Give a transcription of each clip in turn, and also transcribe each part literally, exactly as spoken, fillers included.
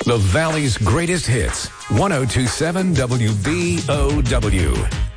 The Valley's greatest hits. one oh two point seven W B O W.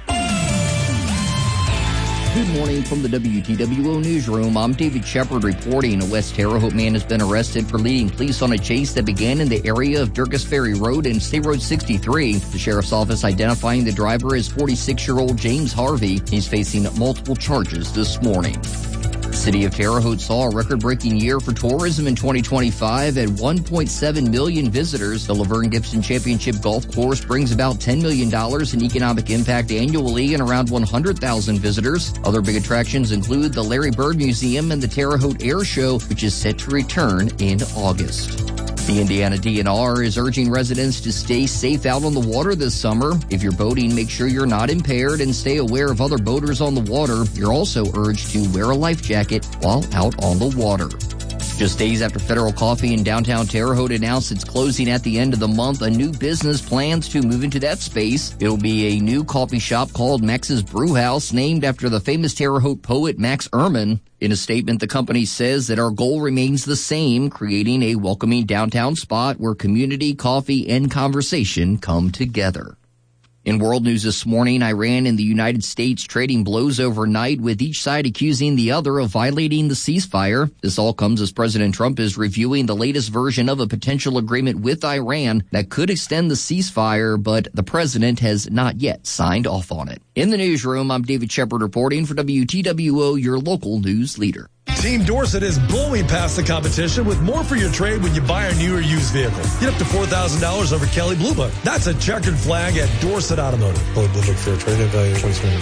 Good morning from the W T W O newsroom. I'm David Shepard reporting. A West Terre Haute man has been arrested for leading police on a chase that began in the area of Durgas Ferry Road and State Road sixty-three. The sheriff's office identifying the driver as forty-six-year-old James Harvey. He's facing multiple charges this morning. The city of Terre Haute saw a record-breaking year for tourism in twenty twenty-five at one point seven million visitors. The Laverne Gibson Championship Golf Course brings about ten million dollars in economic impact annually and around one hundred thousand visitors. Other big attractions include the Larry Bird Museum and the Terre Haute Air Show, which is set to return in August. The Indiana D N R is urging residents to stay safe out on the water this summer. If you're boating, make sure you're not impaired and stay aware of other boaters on the water. You're also urged to wear a life jacket while out on the water. Just days after Federal Coffee in downtown Terre Haute announced it's closing at the end of the month, a new business plans to move into that space. It'll be a new coffee shop called Max's Brew House, named after the famous Terre Haute poet Max Ehrmann. In a statement, the company says that our goal remains the same, creating a welcoming downtown spot where community, coffee, and conversation come together. In world news this morning, Iran and the United States trading blows overnight, with each side accusing the other of violating the ceasefire. This all comes as President Trump is reviewing the latest version of a potential agreement with Iran that could extend the ceasefire, but the president has not yet signed off on it. In the newsroom, I'm David Shepard reporting for W T W O, your local news leader. Team Dorsett is blowing past the competition with more for your trade when you buy a new or used vehicle. Get up to four thousand dollars over Kelley Blue Book. That's a checkered flag at Dorsett Automotive. Kelley Blue Book for a trade value twenty-seven.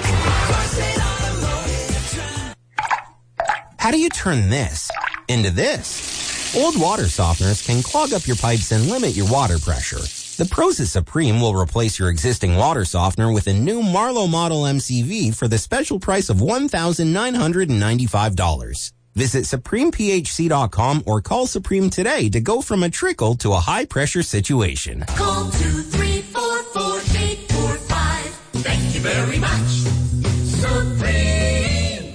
How do you turn this into this? Old water softeners can clog up your pipes and limit your water pressure. The Proza Supreme will replace your existing water softener with a new Marlowe model M C V for the special price of one thousand nine hundred ninety-five dollars. Visit Supreme P H C dot com or call Supreme today to go from a trickle to a high-pressure situation. Call two three four four eight four five. Thank you very much. Supreme.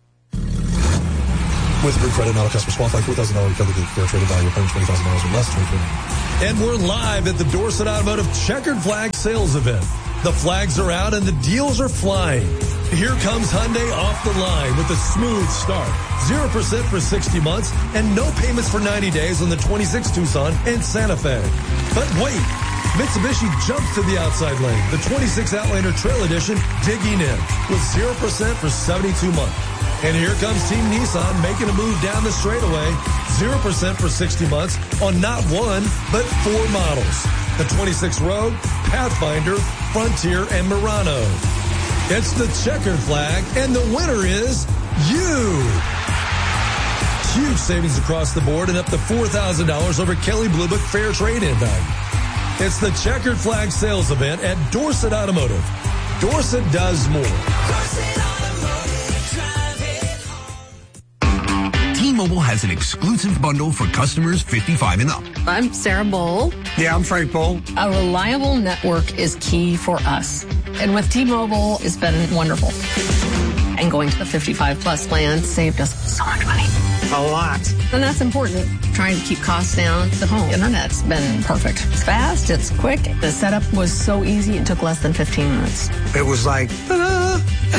With Group Credit, not a customer qualify, four thousand dollars recovered with fair trading value, one hundred twenty thousand dollars or less, twenty twenty. And we're live at the Dorsett Automotive Checkered Flag Sales Event. The flags are out and the deals are flying. Here comes Hyundai off the line with a smooth start. zero percent for sixty months and no payments for ninety days on the twenty-six Tucson and Santa Fe. But wait, Mitsubishi jumps to the outside lane. The twenty-six Outlander Trail Edition digging in with zero percent for seventy-two months. And here comes Team Nissan making a move down the straightaway. zero percent for sixty months on not one, but four models. The twenty-six Rogue, Pathfinder, Frontier, and Murano. It's the checkered flag, and the winner is you. Huge savings across the board and up to four thousand dollars over Kelley Blue Book fair trade-in value. It's the checkered flag sales event at Dorsett Automotive. Dorsett does more. Dorsett T-Mobile has an exclusive bundle for customers fifty-five and up. I'm Sarah Bowl. Yeah, I'm Frank Bowl. A reliable network is key for us. And with T-Mobile, it's been wonderful. And going to the fifty-five plus plan saved us so much money. A lot. And that's important. Trying to keep costs down. The home internet's been perfect. It's fast. It's quick. The setup was so easy. It took less than fifteen minutes. It was like, ta-da!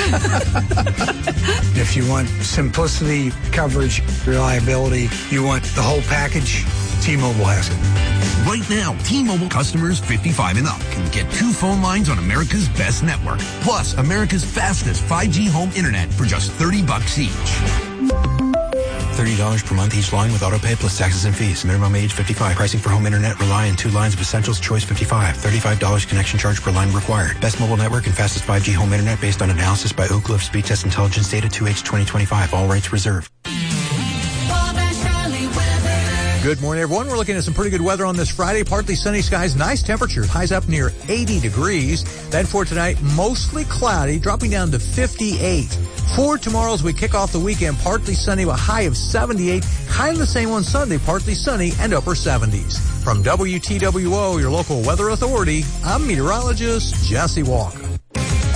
If you want simplicity, coverage, reliability, you want the whole package, T-Mobile has it. Right now, T-Mobile customers fifty-five and up can get two phone lines on America's best network, plus America's fastest five G home internet for just thirty bucks each. thirty dollars per month each line with autopay plus taxes and fees. Minimum age fifty-five. Pricing for home internet rely on two lines of Essentials Choice fifty-five. thirty-five dollars connection charge per line required. Best mobile network and fastest five G home internet based on analysis by Ookla of Speed Test Intelligence Data two H twenty twenty-five. All rights reserved. Good morning, everyone. We're looking at some pretty good weather on this Friday. Partly sunny skies, nice temperatures, highs up near eighty degrees. Then for tonight, mostly cloudy, dropping down to fifty-eight. For tomorrow, as we kick off the weekend, partly sunny with a high of seventy-eight. Kind of the same on Sunday, partly sunny and upper seventies. From W T W O, your local weather authority, I'm meteorologist Jesse Walker.